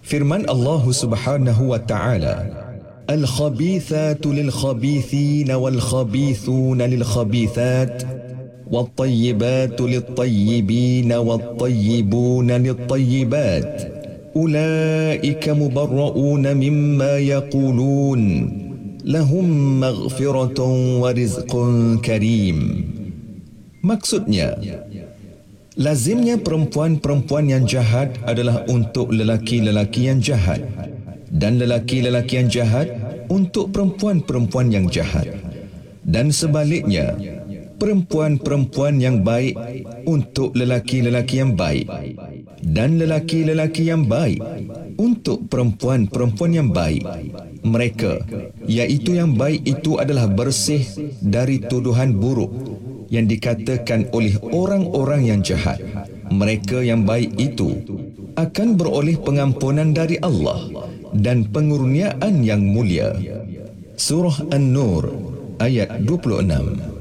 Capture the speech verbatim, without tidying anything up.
Firman Allah Subhanahu wa taala, "Al-khabithatu lil-khabithina wal-khabithuna lil-khabithat, wat-tayyibatu lit-tayyibina wat-tayyibuna lit-tayyibat. Ulaika mubarra'una mimma yaqulun. Lahum maghfiratun wa rizqun karim." Maksudnya, lazimnya perempuan-perempuan yang jahat adalah untuk lelaki-lelaki yang jahat, dan lelaki-lelaki yang jahat untuk perempuan-perempuan yang jahat, dan sebaliknya, perempuan-perempuan yang baik untuk lelaki-lelaki yang baik, dan lelaki-lelaki yang baik untuk perempuan-perempuan yang baik. Mereka, iaitu yang baik itu, adalah bersih dari tuduhan buruk yang dikatakan oleh orang-orang yang jahat. Mereka yang baik itu akan beroleh pengampunan dari Allah dan pengurniaan yang mulia. Surah An-Nur ayat dua puluh enam.